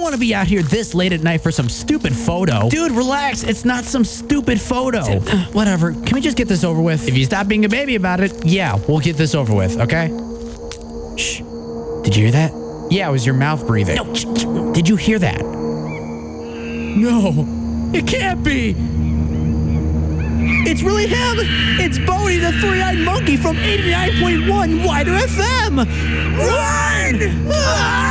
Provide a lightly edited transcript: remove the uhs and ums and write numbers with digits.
want to be out here this late at night for some stupid photo. Dude, relax. It's not some stupid photo. Whatever. Can we just get this over with? If you stop being a baby about it, yeah, we'll get this over with, okay? Shh. Did you hear that? Yeah, it was your mouth breathing. No, did you hear that? No, it can't be. It's really him. It's Bodie, the three-eyed monkey from 89.1 Wider FM. Run!